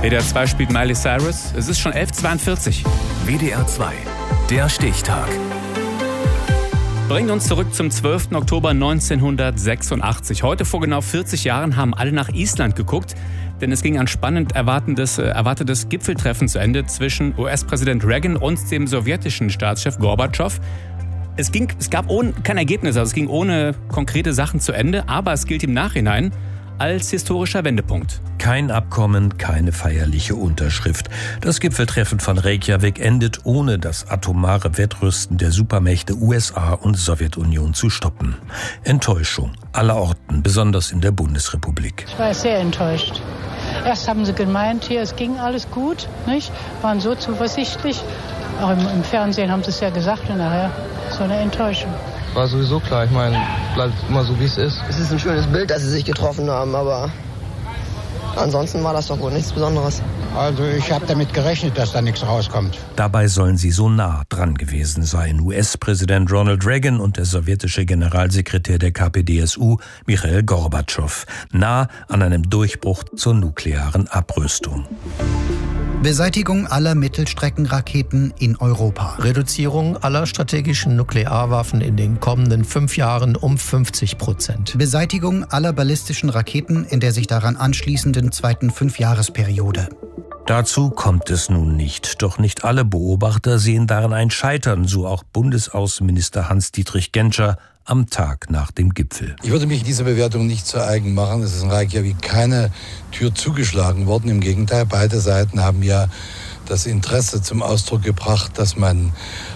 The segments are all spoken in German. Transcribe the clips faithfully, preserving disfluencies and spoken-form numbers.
W D R zwei spielt Miley Cyrus. Es ist schon elf Uhr zweiundvierzig. W D R zwei, der Stichtag. Bringt uns zurück zum zwölften Oktober neunzehnhundertsechsundachtzig. Heute vor genau vierzig Jahren haben alle nach Island geguckt, denn es ging ein spannend erwartendes, äh, erwartetes Gipfeltreffen zu Ende zwischen U S-Präsident Reagan und dem sowjetischen Staatschef Gorbatschow. Es, ging, es gab ohne, kein Ergebnis, also es ging ohne konkrete Sachen zu Ende, aber es gilt im Nachhinein als historischer Wendepunkt. Kein Abkommen, keine feierliche Unterschrift. Das Gipfeltreffen von Reykjavik endet ohne das atomare Wettrüsten der Supermächte U S A und Sowjetunion zu stoppen. Enttäuschung aller Orten, besonders in der Bundesrepublik. Ich war sehr enttäuscht. Erst haben sie gemeint, hier, es ging alles gut, nicht? Waren so zuversichtlich. Auch im, im Fernsehen haben sie es ja gesagt und nachher so eine Enttäuschung. War sowieso klar, ich meine, bleibt immer so, wie es ist. Es ist ein schönes Bild, dass sie sich getroffen haben, aber ansonsten war das doch wohl nichts Besonderes. Also ich habe damit gerechnet, dass da nichts rauskommt. Dabei sollen sie so nah dran gewesen sein. U S-Präsident Ronald Reagan und der sowjetische Generalsekretär der K P D S U, Michail Gorbatschow. Nah an einem Durchbruch zur nuklearen Abrüstung. Beseitigung aller Mittelstreckenraketen in Europa. Reduzierung aller strategischen Nuklearwaffen in den kommenden fünf Jahren um fünfzig Prozent. Beseitigung aller ballistischen Raketen in der sich daran anschließenden zweiten Fünfjahresperiode. Dazu kommt es nun nicht. Doch nicht alle Beobachter sehen darin ein Scheitern, so auch Bundesaußenminister Hans-Dietrich Genscher am Tag nach dem Gipfel. Ich würde mich dieser Bewertung nicht zu eigen machen. Es ist in Reykjavik keine Tür zugeschlagen worden. Im Gegenteil, beide Seiten haben ja das Interesse zum Ausdruck gebracht, dass man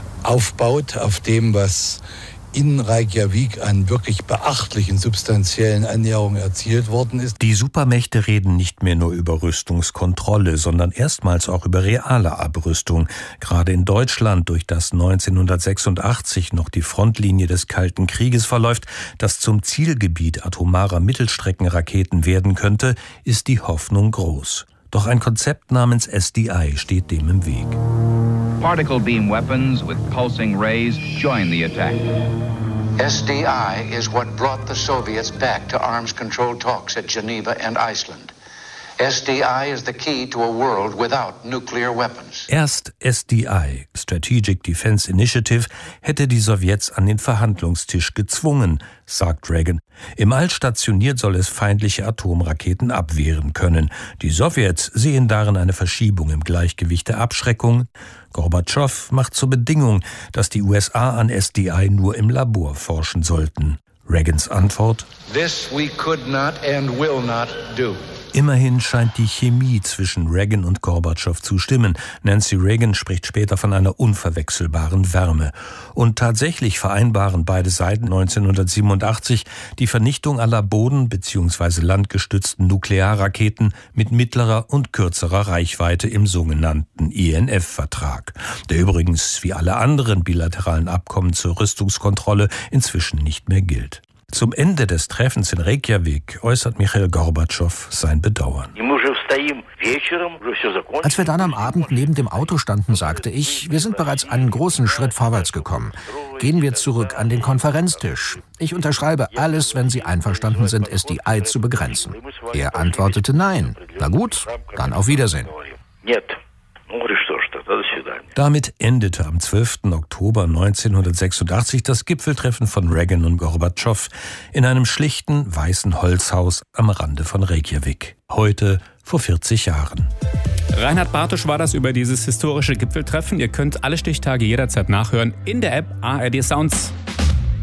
aufbaut auf dem, was in Reykjavik an wirklich beachtlichen substanziellen Annäherungen erzielt worden ist. Die Supermächte reden nicht mehr nur über Rüstungskontrolle, sondern erstmals auch über reale Abrüstung. Gerade in Deutschland, durch das neunzehnhundertsechsundachtzig noch die Frontlinie des Kalten Krieges verläuft, das zum Zielgebiet atomarer Mittelstreckenraketen werden könnte, ist die Hoffnung groß. Doch ein Konzept namens S D I steht dem im Weg. Particle beam weapons with pulsing rays join the attack. S D I is what brought the Soviets back to arms control talks at Geneva and Iceland. S D I is the key to a world without nuclear weapons. Erst S D I, Strategic Defense Initiative, hätte die Sowjets an den Verhandlungstisch gezwungen, sagt Reagan. Im All stationiert soll es feindliche Atomraketen abwehren können. Die Sowjets sehen darin eine Verschiebung im Gleichgewicht der Abschreckung. Gorbatschow macht zur Bedingung, dass die U S A an S D I nur im Labor forschen sollten. Reagans Antwort: This we could not and will not do. Immerhin scheint die Chemie zwischen Reagan und Gorbatschow zu stimmen. Nancy Reagan spricht später von einer unverwechselbaren Wärme. Und tatsächlich vereinbaren beide Seiten neunzehnhundertsiebenundachtzig die Vernichtung aller boden- bzw. landgestützten Nuklearraketen mit mittlerer und kürzerer Reichweite im sogenannten I N F-Vertrag, der übrigens wie alle anderen bilateralen Abkommen zur Rüstungskontrolle inzwischen nicht mehr gilt. Zum Ende des Treffens in Reykjavik äußert Michail Gorbatschow sein Bedauern. Als wir dann am Abend neben dem Auto standen, sagte ich, wir sind bereits einen großen Schritt vorwärts gekommen. Gehen wir zurück an den Konferenztisch. Ich unterschreibe alles, wenn Sie einverstanden sind, S D I zu begrenzen. Er antwortete nein. Na gut, dann auf Wiedersehen. Damit endete am zwölften Oktober neunzehnhundertsechsundachtzig das Gipfeltreffen von Reagan und Gorbatschow in einem schlichten, weißen Holzhaus am Rande von Reykjavik. Heute vor vierzig Jahren. Reinhard Bartusch war das über dieses historische Gipfeltreffen. Ihr könnt alle Stichtage jederzeit nachhören in der App A R D Sounds.